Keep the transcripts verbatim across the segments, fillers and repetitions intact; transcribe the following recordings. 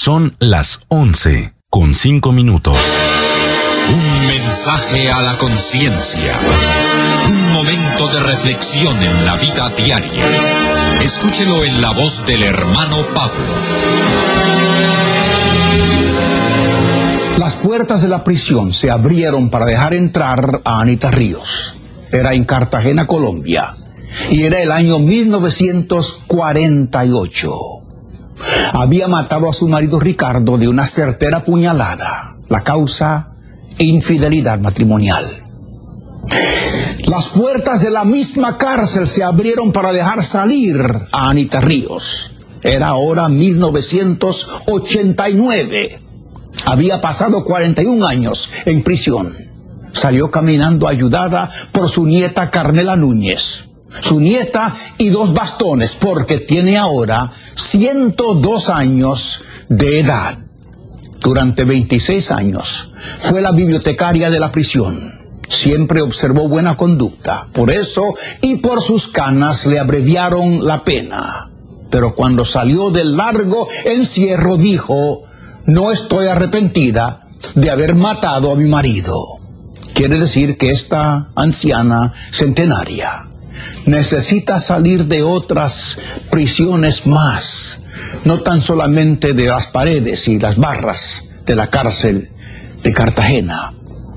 Son las once con cinco minutos. Un mensaje a la conciencia. Un momento de reflexión en la vida diaria. Escúchelo en la voz del hermano Pablo. Las puertas de la prisión se abrieron para dejar entrar a Anita Ríos. Era en Cartagena, Colombia, y era el año mil novecientos cuarenta y ocho. Había matado a su marido Ricardo de una certera puñalada. La causa, infidelidad matrimonial. Las puertas de la misma cárcel se abrieron para dejar salir a Anita Ríos. Era ahora mil novecientos ochenta y nueve. Había pasado cuarenta y un años en prisión. Salió caminando ayudada por su nieta Carmela Núñez. Su nieta y dos bastones, porque tiene ahora ciento dos años de edad. Durante veintiséis años fue la bibliotecaria de la prisión. Siempre observó buena conducta. Por eso y por sus canas le abreviaron la pena. Pero cuando salió del largo encierro dijo: no estoy arrepentida de haber matado a mi marido. Quiere decir que esta anciana centenaria necesita salir de otras prisiones más, no tan solamente de las paredes y las barras de la cárcel de Cartagena.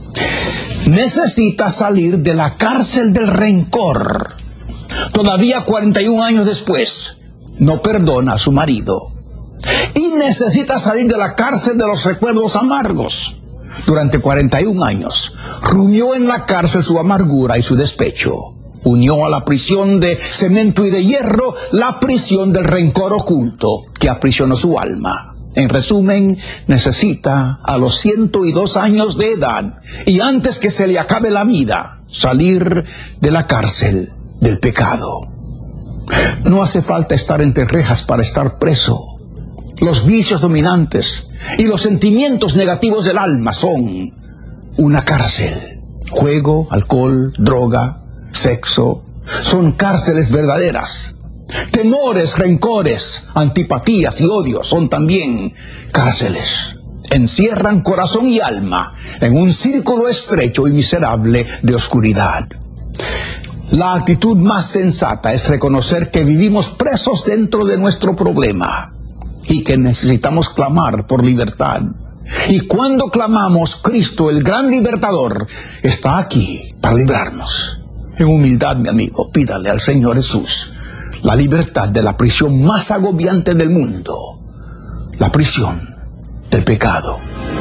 Necesita salir de la cárcel del rencor. Todavía cuarenta y un años después, no perdona a su marido. Y necesita salir de la cárcel de los recuerdos amargos. Durante cuarenta y un años, rumió en la cárcel su amargura y su despecho. Unió a la prisión de cemento y de hierro la prisión del rencor oculto que aprisionó su alma. En resumen, necesita a los ciento y dos años de edad y antes que se le acabe la vida, salir de la cárcel del pecado. No hace falta estar entre rejas para estar preso. Los vicios dominantes y los sentimientos negativos del alma son una cárcel. Juego, alcohol, droga, sexo, son cárceles verdaderas. Temores, rencores, antipatías y odios son también cárceles. Encierran corazón y alma en un círculo estrecho y miserable de oscuridad. La actitud más sensata es reconocer que vivimos presos dentro de nuestro problema y que necesitamos clamar por libertad. Y cuando clamamos, Cristo, el gran libertador, está aquí para librarnos. En humildad, mi amigo, pídale al Señor Jesús la libertad de la prisión más agobiante del mundo, la prisión del pecado.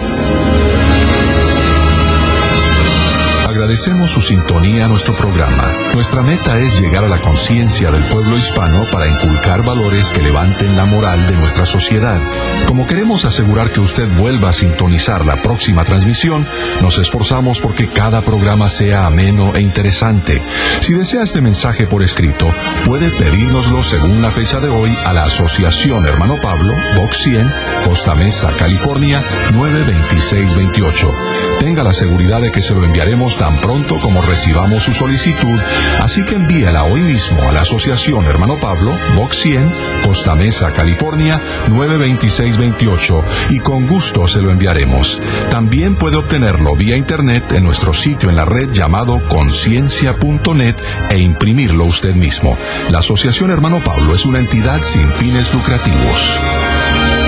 Agradecemos su sintonía a nuestro programa. Nuestra meta es llegar a la conciencia del pueblo hispano para inculcar valores que levanten la moral de nuestra sociedad. Como queremos asegurar que usted vuelva a sintonizar la próxima transmisión, nos esforzamos porque cada programa sea ameno e interesante. Si desea este mensaje por escrito, puede pedírnoslo según la fecha de hoy a la Asociación Hermano Pablo, Box cien, Costa Mesa, California, nueve dos seis dos ocho. Tenga la seguridad de que se lo enviaremos tan pronto como recibamos su solicitud, así que envíela hoy mismo a la Asociación Hermano Pablo, Box cien, Costa Mesa, California, nueve dos seis dos ocho, y con gusto se lo enviaremos. También puede obtenerlo vía internet en nuestro sitio en la red llamado conciencia punto net e imprimirlo usted mismo. La Asociación Hermano Pablo es una entidad sin fines lucrativos.